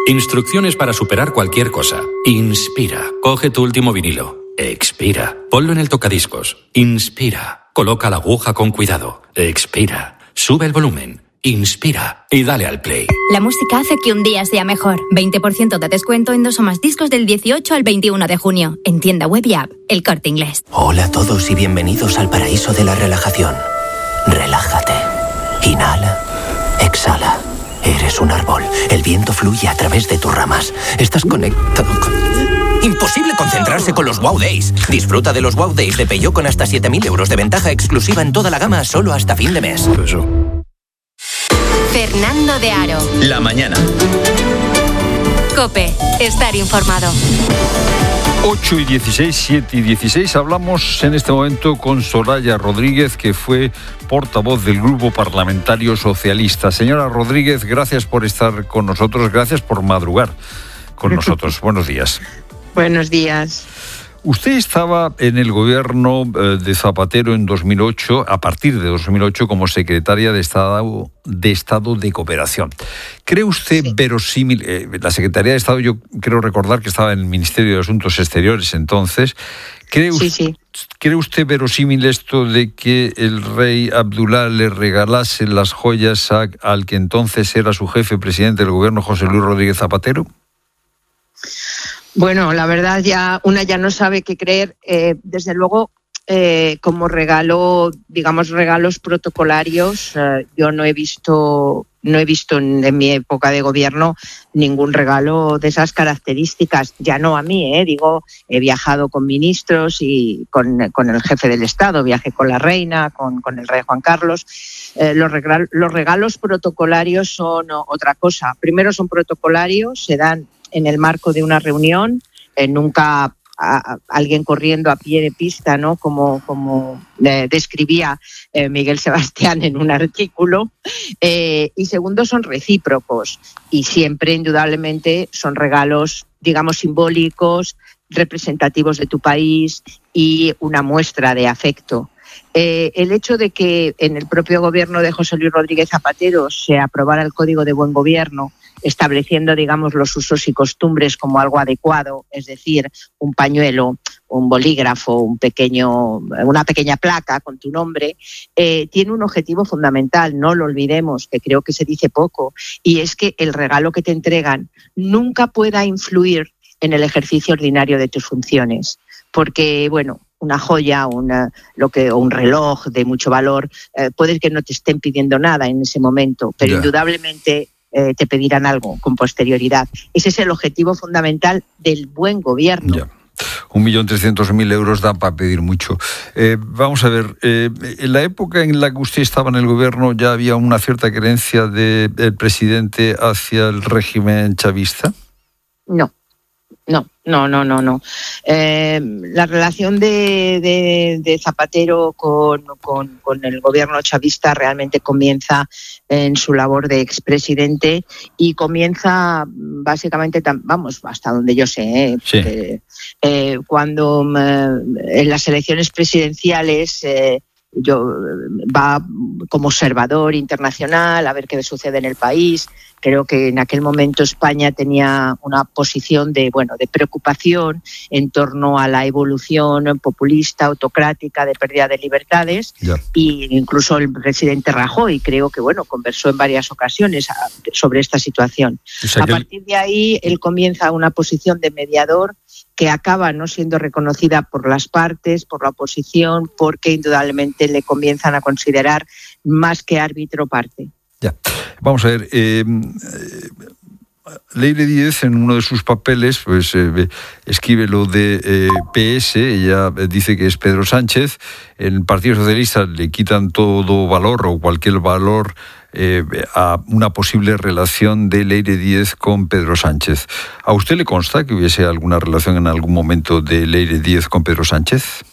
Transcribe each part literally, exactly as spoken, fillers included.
Instrucciones para superar cualquier cosa. Inspira. Coge tu último vinilo. Expira. Ponlo en el tocadiscos. Inspira. Coloca la aguja con cuidado. Expira. Sube el volumen. Inspira y dale al play. La música hace que un día sea mejor. veinte por ciento de descuento en dos o más discos del dieciocho al veintiuno de junio. En tienda web y app. El Corte Inglés. Hola a todos y bienvenidos al paraíso de la relajación. Relájate. Inhala. Exhala. Eres un árbol. El viento fluye a través de tus ramas. Estás conectado con... Imposible concentrarse con los Wow Days. Disfruta de los Wow Days de Peugeot con hasta siete mil euros de ventaja exclusiva en toda la gama solo hasta fin de mes. Eso. Fernando de Aro. La mañana. COPE. Estar informado. ocho y dieciséis, siete y dieciséis. Hablamos en este momento con Soraya Rodríguez, que fue portavoz del Grupo Parlamentario Socialista. Señora Rodríguez, gracias por estar con nosotros, gracias por madrugar con nosotros. Buenos días. Buenos días. Usted estaba en el gobierno de Zapatero en dos mil ocho, a partir de dos mil ocho, como secretaria de Estado de, Estado de Cooperación. ¿Cree usted sí. verosímil, eh, la Secretaría de Estado, yo creo recordar que estaba en el Ministerio de Asuntos Exteriores entonces, ¿cree, sí, usted, sí. ¿cree usted verosímil esto de que el rey Abdullah le regalase las joyas a, al que entonces era su jefe presidente del gobierno, José Luis Rodríguez Zapatero? Bueno, la verdad ya una ya no sabe qué creer. Eh, desde luego, eh, como regalo, digamos regalos protocolarios, eh, yo no he visto, no he visto en, en mi época de gobierno ningún regalo de esas características. Ya no a mí, eh, digo, he viajado con ministros y con, con el jefe del Estado, viajé con la reina, con, con el rey Juan Carlos. Eh, los, regal, los regalos protocolarios son otra cosa. Primero son protocolarios, se dan en el marco de una reunión, eh, nunca a, a, alguien corriendo a pie de pista, ¿no? Como, como eh, describía eh, Miguel Sebastián en un artículo. Eh, y segundo, son recíprocos y siempre, indudablemente, son regalos, digamos, simbólicos, representativos de tu país y una muestra de afecto. Eh, el hecho de que en el propio gobierno de José Luis Rodríguez Zapatero se aprobara el Código de Buen Gobierno, estableciendo, digamos, los usos y costumbres como algo adecuado, es decir, un pañuelo, un bolígrafo, un pequeño, una pequeña placa con tu nombre, eh, tiene un objetivo fundamental, no lo olvidemos, que creo que se dice poco, y es que el regalo que te entregan nunca pueda influir en el ejercicio ordinario de tus funciones, porque, bueno, una joya, una, lo que, o un reloj de mucho valor, eh, puede que no te estén pidiendo nada en ese momento, pero yeah. indudablemente eh, te pedirán algo con posterioridad. Ese es el objetivo fundamental del buen gobierno. Yeah. Un millón trescientos mil euros da para pedir mucho. Eh, vamos a ver, eh, en la época en la que usted estaba en el gobierno ya había una cierta creencia del presidente hacia el régimen chavista. No. No, no, no, no, no. Eh, la relación de, de, de Zapatero con, con, con el gobierno chavista realmente comienza en su labor de expresidente y comienza básicamente, vamos, hasta donde yo sé, ¿eh? Sí. Porque, eh, cuando eh, en las elecciones presidenciales eh, yo va como observador internacional a ver qué sucede en el país. Creo que en aquel momento España tenía una posición de, bueno, de preocupación en torno a la evolución populista, autocrática, de pérdida de libertades. Yeah. Y incluso el presidente Rajoy, creo que, bueno, conversó en varias ocasiones sobre esta situación. O sea, a partir de ahí, él comienza una posición de mediador que acaba no siendo reconocida por las partes, por la oposición, porque indudablemente le comienzan a considerar más que árbitro parte. Ya. Vamos a ver, eh, eh, Leire Díez en uno de sus papeles pues eh, escribe lo de eh, P S, ella dice que es Pedro Sánchez, en el Partido Socialista le quitan todo valor o cualquier valor eh, a una posible relación de Leire Díez con Pedro Sánchez. ¿A usted le consta que hubiese alguna relación en algún momento de Leire Díez con Pedro Sánchez?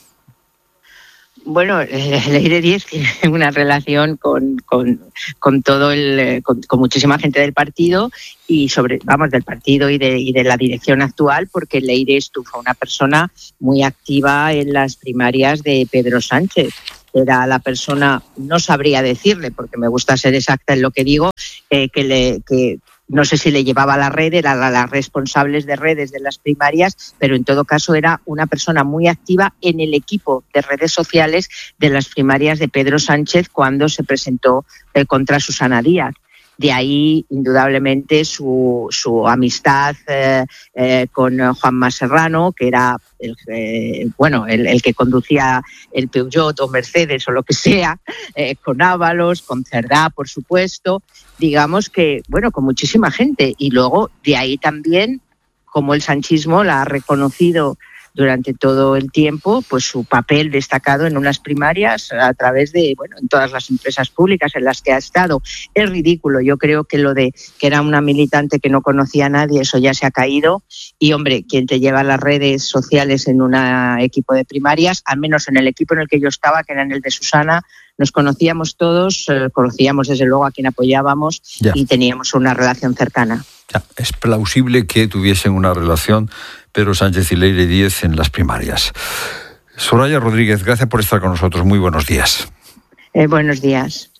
Bueno, Leire Díez tiene una relación con, con, con todo el, con, con muchísima gente del partido y sobre, vamos, del partido y de, y de la dirección actual, porque Leire fue una persona muy activa en las primarias de Pedro Sánchez. Era la persona, no sabría decirle, porque me gusta ser exacta en lo que digo, eh, que le que no sé si le llevaba la red, era la, la responsables de redes de las primarias, pero en todo caso era una persona muy activa en el equipo de redes sociales de las primarias de Pedro Sánchez cuando se presentó eh, contra Susana Díaz. De ahí, indudablemente, su, su amistad eh, eh, con Juanma Serrano, que era el, eh, bueno, el, el que conducía el Peugeot o Mercedes o lo que sea, eh, con Ábalos, con Cerdá, por supuesto, digamos que, bueno, con muchísima gente. Y luego, de ahí también, como el sanchismo la ha reconocido durante todo el tiempo, pues su papel destacado en unas primarias a través de, bueno, en todas las empresas públicas en las que ha estado. Es ridículo, yo creo que lo de que era una militante que no conocía a nadie, eso ya se ha caído. Y, hombre, quien te lleva las redes sociales en un equipo de primarias, al menos en el equipo en el que yo estaba, que era en el de Susana, nos conocíamos todos, eh, conocíamos desde luego a quien apoyábamos ya. Y teníamos una relación cercana. Ya, es plausible que tuviesen una relación Pedro Sánchez y Leire Díez en las primarias. Soraya Rodríguez, gracias por estar con nosotros. Muy buenos días. Eh, buenos días.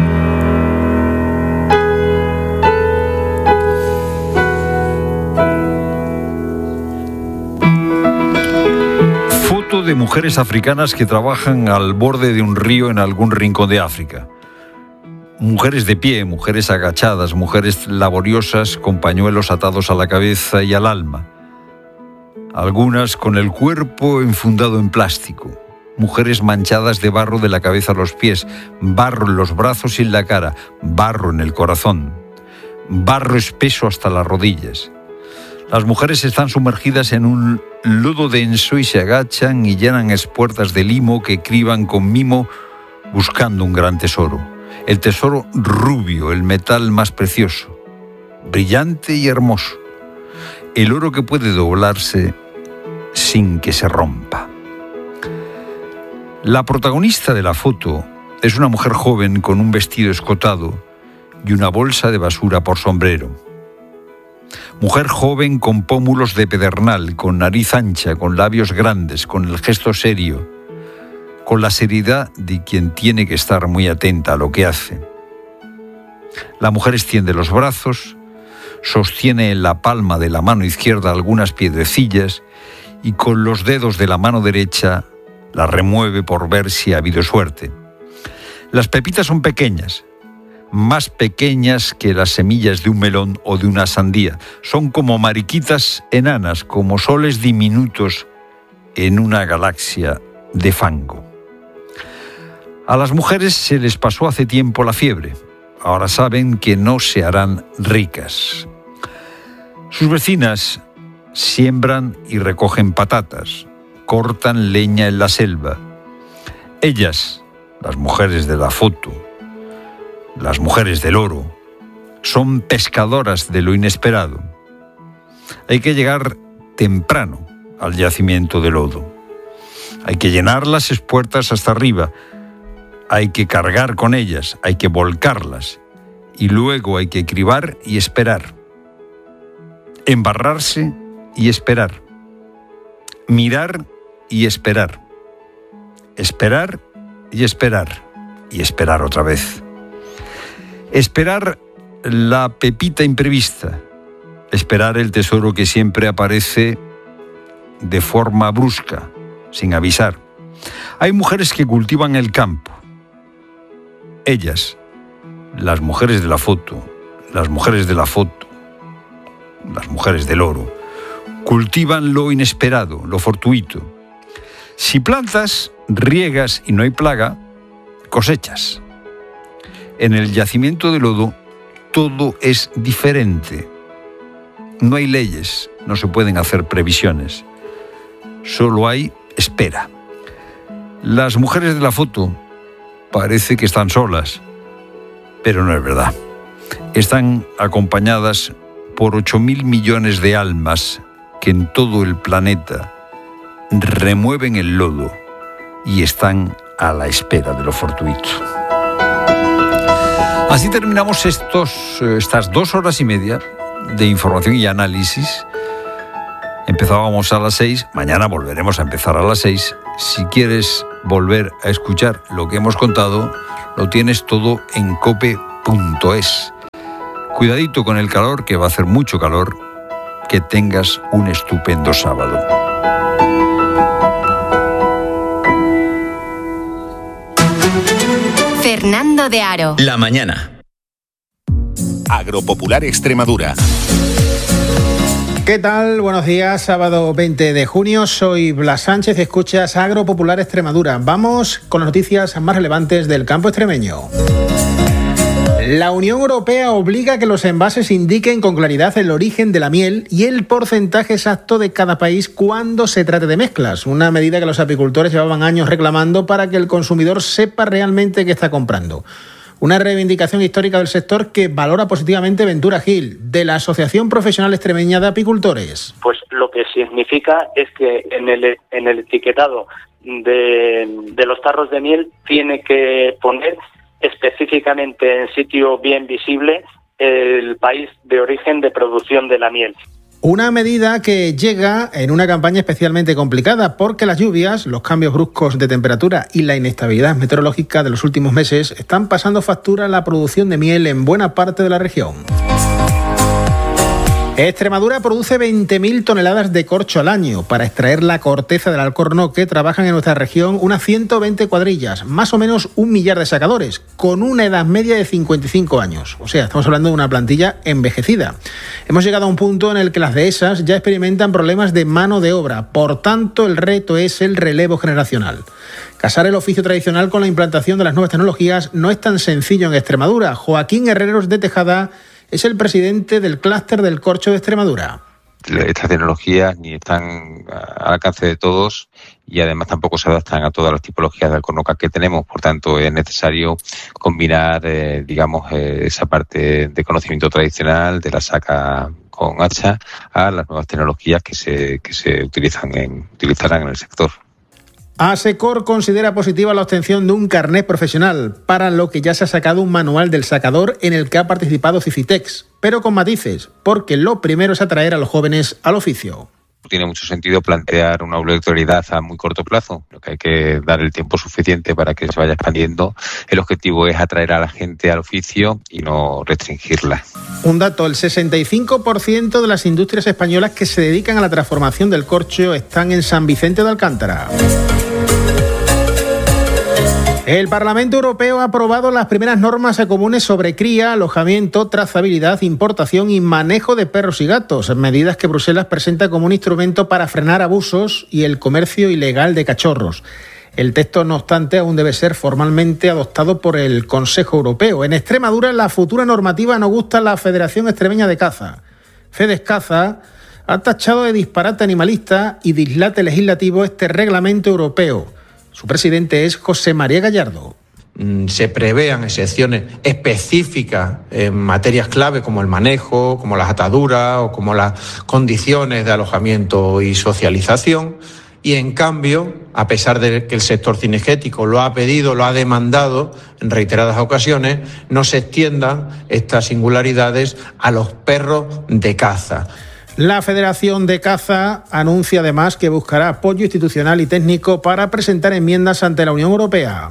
Foto de mujeres africanas que trabajan al borde de un río en algún rincón de África. Mujeres de pie, mujeres agachadas, mujeres laboriosas con pañuelos atados a la cabeza y al alma. Algunas con el cuerpo enfundado en plástico. Mujeres manchadas de barro de la cabeza a los pies, barro en los brazos y en la cara, barro en el corazón, barro espeso hasta las rodillas. Las mujeres están sumergidas en un lodo denso y se agachan y llenan espuertas de limo que criban con mimo buscando un gran tesoro. El tesoro rubio, el metal más precioso, brillante y hermoso. El oro que puede doblarse sin que se rompa. La protagonista de la foto es una mujer joven con un vestido escotado y una bolsa de basura por sombrero. Mujer joven con pómulos de pedernal, con nariz ancha, con labios grandes, con el gesto serio, con la seriedad de quien tiene que estar muy atenta a lo que hace. La mujer extiende los brazos, sostiene en la palma de la mano izquierda algunas piedrecillas y con los dedos de la mano derecha las remueve por ver si ha habido suerte. Las pepitas son pequeñas, más pequeñas que las semillas de un melón o de una sandía. Son como mariquitas enanas, como soles diminutos en una galaxia de fango. A las mujeres se les pasó hace tiempo la fiebre. Ahora saben que no se harán ricas. Sus vecinas siembran y recogen patatas, cortan leña en la selva. Ellas, las mujeres de la foto, las mujeres del oro, son pescadoras de lo inesperado. Hay que llegar temprano al yacimiento de lodo. Hay que llenar las espuertas hasta arriba. Hay que cargar con ellas, hay que volcarlas y luego hay que cribar y esperar. Embarrarse y esperar. Mirar y esperar. Esperar y esperar. Y esperar otra vez. Esperar la pepita imprevista. Esperar el tesoro que siempre aparece de forma brusca, sin avisar. Hay mujeres que cultivan el campo. Ellas, las mujeres de la foto, las mujeres de la foto, las mujeres del oro, cultivan lo inesperado, lo fortuito. Si plantas, riegas y no hay plaga, cosechas. En el yacimiento de lodo, todo es diferente. No hay leyes, no se pueden hacer previsiones. Solo hay espera. Las mujeres de la foto parece que están solas, pero no es verdad. Están acompañadas por ocho mil millones de almas que en todo el planeta remueven el lodo y están a la espera de lo fortuito. Así terminamos estos, estas dos horas y media de información y análisis. Empezábamos a las seis, mañana volveremos a empezar a las seis. Si quieres volver a escuchar lo que hemos contado, lo tienes todo en cope punto es. cuidadito con el calor, que va a hacer mucho calor. Que tengas un estupendo sábado. Fernando de Aro. La mañana. Agropopular Extremadura. ¿Qué tal? Buenos días, sábado veinte de junio. Soy Blas Sánchez, escuchas Agropopular Extremadura. Vamos con las noticias más relevantes del campo extremeño. La Unión Europea obliga a que los envases indiquen con claridad el origen de la miel y el porcentaje exacto de cada país cuando se trate de mezclas, una medida que los apicultores llevaban años reclamando para que el consumidor sepa realmente qué está comprando. Una reivindicación histórica del sector que valora positivamente Ventura Gil, de la Asociación Profesional Extremeña de Apicultores. Pues lo que significa es que en el, en el etiquetado de, de los tarros de miel tiene que poner específicamente en sitio bien visible el país de origen de producción de la miel. Una medida que llega en una campaña especialmente complicada porque las lluvias, los cambios bruscos de temperatura y la inestabilidad meteorológica de los últimos meses están pasando factura a la producción de miel en buena parte de la región. Extremadura produce veinte mil toneladas de corcho al año. Para extraer la corteza del alcornoque trabajan en nuestra región unas ciento veinte cuadrillas, más o menos un millar de sacadores, con una edad media de cincuenta y cinco años. O sea, estamos hablando de una plantilla envejecida. Hemos llegado a un punto en el que las dehesas ya experimentan problemas de mano de obra. Por tanto, el reto es el relevo generacional. Casar el oficio tradicional con la implantación de las nuevas tecnologías no es tan sencillo en Extremadura. Joaquín Herreros de Tejada es el presidente del clúster del corcho de Extremadura. Estas tecnologías ni están al alcance de todos y además tampoco se adaptan a todas las tipologías de alcornoca que tenemos. Por tanto, es necesario combinar, eh, digamos, eh, esa parte de conocimiento tradicional de la saca con hacha a las nuevas tecnologías que se que se utilizan en utilizarán en el sector. ASECOR considera positiva la obtención de un carnet profesional, para lo que ya se ha sacado un manual del sacador en el que ha participado Cicitex, pero con matices, porque lo primero es atraer a los jóvenes al oficio. Tiene mucho sentido plantear una obligatoriedad a muy corto plazo, lo que hay que dar el tiempo suficiente para que se vaya expandiendo. El objetivo es atraer a la gente al oficio y no restringirla. Un dato, el sesenta y cinco por ciento de las industrias españolas que se dedican a la transformación del corcho están en San Vicente de Alcántara. El Parlamento Europeo ha aprobado las primeras normas comunes sobre cría, alojamiento, trazabilidad, importación y manejo de perros y gatos, medidas que Bruselas presenta como un instrumento para frenar abusos y el comercio ilegal de cachorros. El texto, no obstante, aún debe ser formalmente adoptado por el Consejo Europeo. En Extremadura, la futura normativa no gusta a la Federación Extremeña de Caza. Fedescaza ha tachado de disparate animalista y dislate legislativo este reglamento europeo. Su presidente es José María Gallardo. Se prevean excepciones específicas en materias clave como el manejo, como las ataduras o como las condiciones de alojamiento y socialización. Y en cambio, a pesar de que el sector cinegético lo ha pedido, lo ha demandado en reiteradas ocasiones, no se extiendan estas singularidades a los perros de caza. La Federación de Caza anuncia además que buscará apoyo institucional y técnico para presentar enmiendas ante la Unión Europea.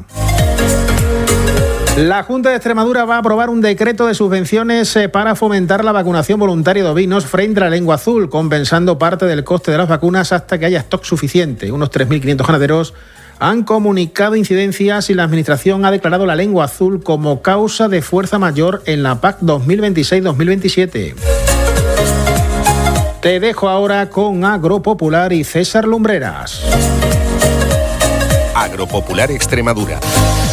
La Junta de Extremadura va a aprobar un decreto de subvenciones para fomentar la vacunación voluntaria de ovinos frente a la lengua azul, compensando parte del coste de las vacunas hasta que haya stock suficiente. Unos tres mil quinientos ganaderos han comunicado incidencias y la Administración ha declarado la lengua azul como causa de fuerza mayor en la P A C dos mil veintiséis dos mil veintisiete. Te dejo ahora con Agropopular y César Lumbreras. Agropopular Extremadura.